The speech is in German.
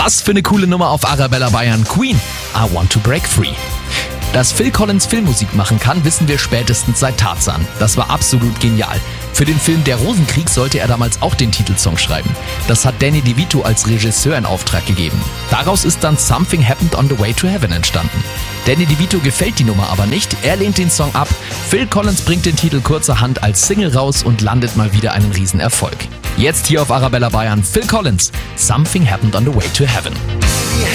Was für eine coole Nummer auf Arabella Bayern. Queen, I Want to Break Free. Dass Phil Collins Filmmusik machen kann, wissen wir spätestens seit Tarzan. Das war absolut genial. Für den Film Der Rosenkrieg sollte er damals auch den Titelsong schreiben. Das hat Danny DeVito als Regisseur in Auftrag gegeben. Daraus ist dann Something Happened on the Way to Heaven entstanden. Danny DeVito gefällt die Nummer aber nicht, er lehnt den Song ab. Phil Collins bringt den Titel kurzerhand als Single raus und landet mal wieder einen Riesenerfolg. Jetzt hier auf Arabella Bayern Phil Collins, Something Happened on the Way to Heaven.